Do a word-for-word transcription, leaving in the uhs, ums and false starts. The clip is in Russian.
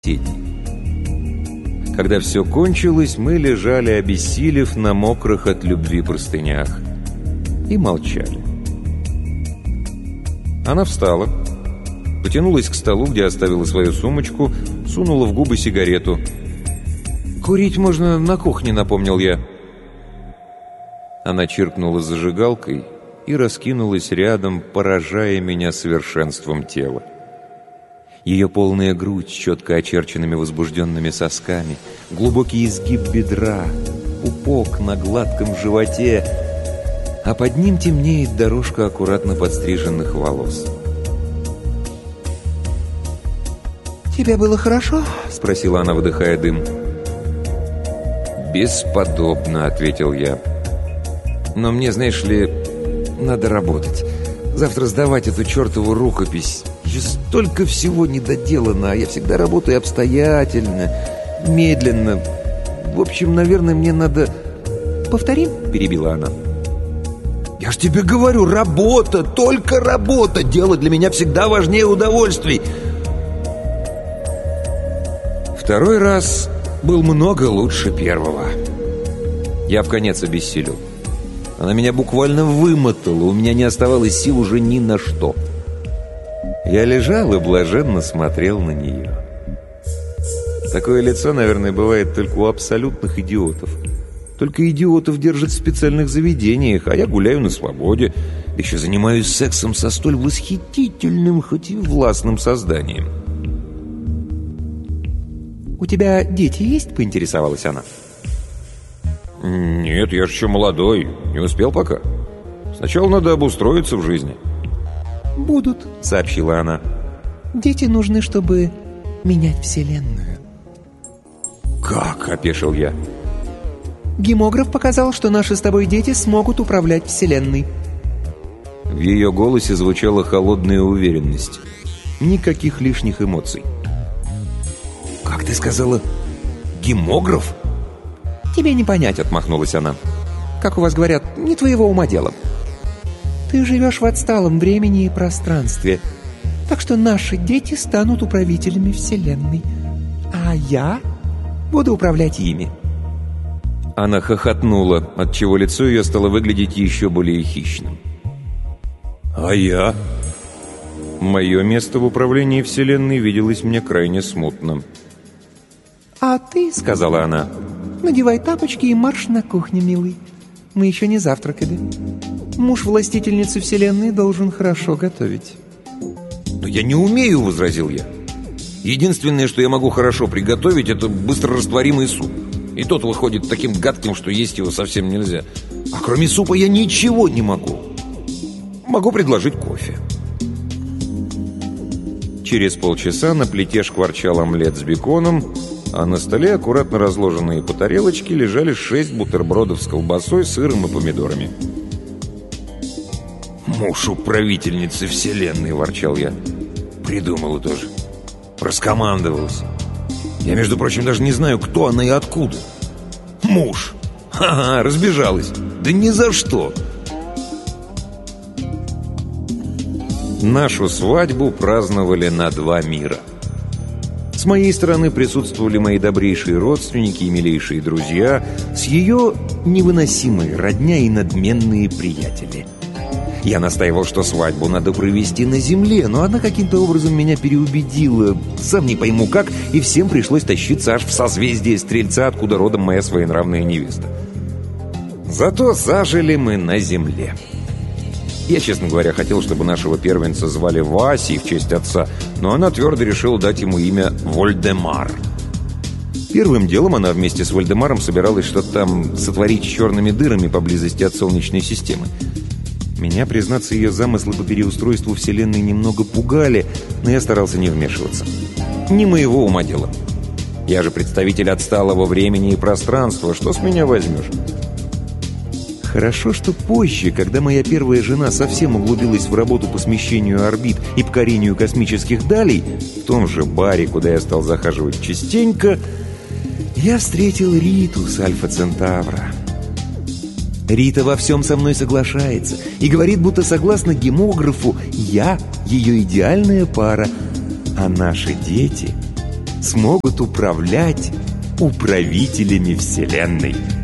Когда все кончилось, мы лежали, обессилев на мокрых от любви простынях, и молчали. Она встала, потянулась к столу, где оставила свою сумочку, сунула в губы сигарету. «Курить можно на кухне», — напомнил я. Она чиркнула зажигалкой и раскинулась рядом, поражая меня совершенством тела. Ее полная грудь с четко очерченными возбужденными сосками, глубокий изгиб бедра, пупок на гладком животе, а под ним темнеет дорожка аккуратно подстриженных волос. «Тебе было хорошо?» — спросила она, выдыхая дым. «Бесподобно», — ответил я. «Но мне, знаешь ли, надо работать. Завтра сдавать эту чертову рукопись. Еще столько всего недоделано, а я всегда работаю обстоятельно, медленно. В общем, наверное, мне надо...» «Повторим?» — перебила она. «Я ж тебе говорю, работа, только работа. Дело для меня всегда важнее удовольствий». Второй раз был много лучше первого. Я вконец обессилел. Она меня буквально вымотала, у меня не оставалось сил уже ни на что. Я лежал и блаженно смотрел на нее. Такое лицо, наверное, бывает только у абсолютных идиотов. Только идиотов держат в специальных заведениях, а я гуляю на свободе, еще занимаюсь сексом со столь восхитительным, хоть и властным созданием. «У тебя дети есть?» — поинтересовалась она. «Нет, я же еще молодой, не успел пока. Сначала надо обустроиться в жизни». «Будут», — сообщила она. «Дети нужны, чтобы менять Вселенную». «Как?» — опешил я. «Гемограф показал, что наши с тобой дети смогут управлять Вселенной». В ее голосе звучала холодная уверенность. Никаких лишних эмоций. «Как ты сказала? Гемограф?» «Тебе не понять», — отмахнулась она. «Как у вас говорят, не твоего ума дело. Ты живешь в отсталом времени и пространстве, так что наши дети станут управителями Вселенной, а я буду управлять ими». Она хохотнула, отчего лицо ее стало выглядеть еще более хищным. «А я?» Мое место в управлении Вселенной виделось мне крайне смутным. «А ты, — сказала она, — надевай тапочки и марш на кухню, милый. Мы еще не завтракали. Муж властительницы Вселенной должен хорошо готовить». «Но я не умею», — возразил я. «Единственное, что я могу хорошо приготовить, это быстрорастворимый суп. И тот выходит таким гадким, что есть его совсем нельзя. А кроме супа я ничего не могу. Могу предложить кофе». Через полчаса на плите шкварчал омлет с беконом, а на столе, аккуратно разложенные по тарелочке, лежали шесть бутербродов с колбасой, сыром и помидорами. «Муж управительницы Вселенной», — ворчал я. «Придумала тоже. Раскомандовалась. Я, между прочим, даже не знаю, кто она и откуда. Муж! Ха-ха, разбежалась. Да ни за что!» Нашу свадьбу праздновали на два мира. С моей стороны присутствовали мои добрейшие родственники и милейшие друзья, с ее невыносимые родня и надменные приятели. Я настаивал, что свадьбу надо провести на земле, но она каким-то образом меня переубедила, сам не пойму как, и всем пришлось тащиться аж в созвездие Стрельца, откуда родом моя своенравная невеста. Зато зажили мы на земле. Я, честно говоря, хотел, чтобы нашего первенца звали Васей в честь отца, но она твердо решила дать ему имя Вольдемар. Первым делом она вместе с Вольдемаром собиралась что-то там сотворить с черными дырами поблизости от Солнечной системы. Меня, признаться, ее замыслы по переустройству Вселенной немного пугали, но я старался не вмешиваться. Не моего ума дело. Я же представитель отсталого времени и пространства, что с меня возьмешь? Хорошо, что позже, когда моя первая жена совсем углубилась в работу по смещению орбит и покорению космических далей, в том же баре, куда я стал захаживать частенько, я встретил Риту с Альфа Центавра. Рита во всем со мной соглашается и говорит, будто согласно гемографу, я ее идеальная пара, а наши дети смогут управлять управителями Вселенной.